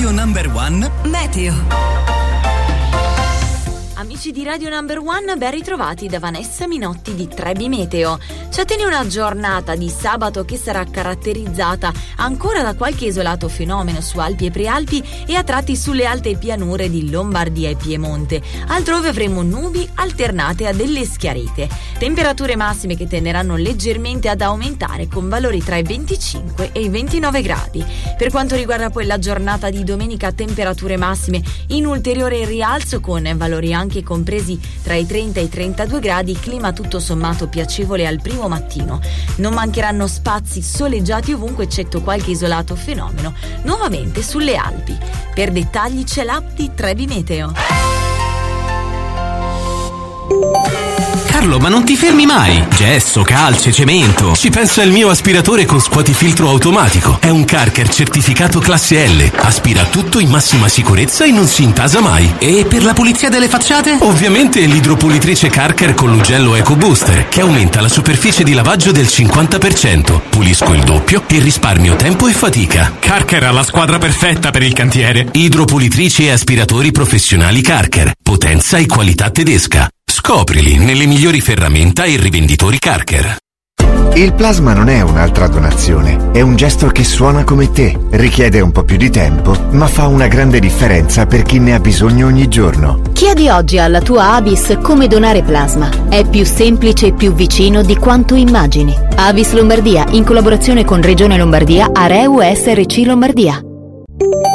Radio Number One Meteo. Amici di Radio Number One, ben ritrovati da Vanessa Minotti di Trebi Meteo. Ci attende una giornata di sabato che sarà caratterizzata ancora da qualche isolato fenomeno su Alpi e Prealpi e a tratti sulle alte pianure di Lombardia e Piemonte. Altrove avremo nubi alternate a delle schiarite. Temperature massime che tenderanno leggermente ad aumentare con valori tra i 25 e i 29 gradi. Per quanto riguarda poi la giornata di domenica, temperature massime in ulteriore rialzo con valori anche compresi tra i 30 e i 32 gradi, clima tutto sommato piacevole al primo mattino. Non mancheranno spazi soleggiati ovunque, eccetto qualche isolato fenomeno, nuovamente sulle Alpi. Per dettagli c'è l'app di Trebi Meteo. Carlo, ma non ti fermi mai? Gesso, calce, cemento. Ci pensa il mio aspiratore con scuotifiltro automatico. È un Carker certificato classe L. Aspira tutto in massima sicurezza e non si intasa mai. E per la pulizia delle facciate? Ovviamente l'idropulitrice Carker con l'ugello Eco Booster, che aumenta la superficie di lavaggio del 50%. Pulisco il doppio e risparmio tempo e fatica. Carker ha la squadra perfetta per il cantiere. Idropulitrici e aspiratori professionali Carker. Potenza e qualità tedesca. Scoprili nelle migliori ferramenta e rivenditori Carker. Il plasma non è un'altra donazione, è un gesto che suona come te, richiede un po' più di tempo, ma fa una grande differenza per chi ne ha bisogno ogni giorno. Chiedi oggi alla tua Avis come donare plasma. È più semplice e più vicino di quanto immagini. Avis Lombardia, in collaborazione con Regione Lombardia, Areu SRC Lombardia.